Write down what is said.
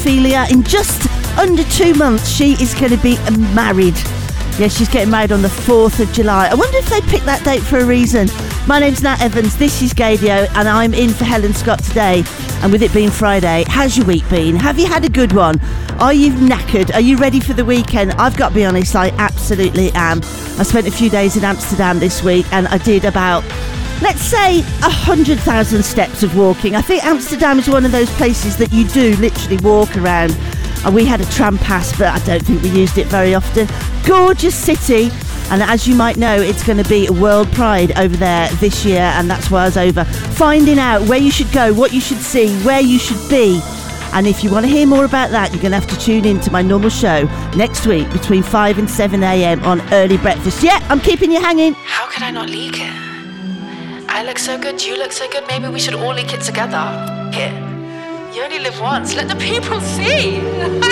Ophelia. In just under 2 months, she is going to be married. Yeah, she's getting married on the 4th of July. I wonder if they picked that date for a reason. My name's Nat Evans, this is Gaydio, and I'm in for Helen Scott today. And with it being Friday, how's your week been? Have you had a good one? Are you knackered? Are you ready for the weekend? I've got to be honest, I absolutely am. I spent a few days in Amsterdam this week, and I did about, let's say, 100,000 steps of walking. I think Amsterdam is one of those places that you do literally walk around. And we had a tram pass, but I don't think we used it very often. Gorgeous city. And as you might know, it's going to be a World Pride over there this year. And that's why I was over finding out where you should go, what you should see, where you should be. And if you want to hear more about that, you're going to have to tune in to my normal show next week between 5 and 7 a.m. on Early Breakfast. Yeah, I'm keeping you hanging. How could I not leak it? I look so good, you look so good. Maybe we should all leak it together. Here. You only live once. Let the people see.